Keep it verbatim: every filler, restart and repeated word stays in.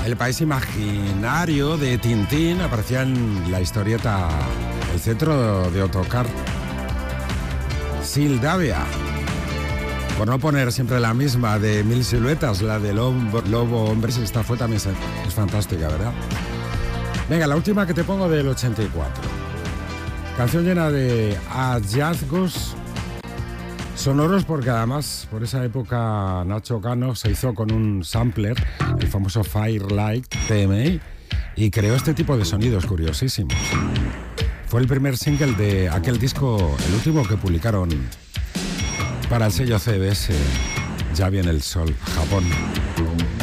El país imaginario de Tintín aparecía en la historieta El centro de Ottokar. Sildavia, por no poner siempre la misma de Mil siluetas, la del lobo, lobo hombres, esta fue también es fantástica, ¿verdad? Venga, la última que te pongo del ochenta y cuatro. Canción llena de hallazgos sonoros, porque además por esa época Nacho Cano se hizo con un sampler, el famoso Firelight T M I, y creó este tipo de sonidos curiosísimos. Fue el primer single de aquel disco, el último que publicaron para el sello C B S, Ya viene el sol, Japón.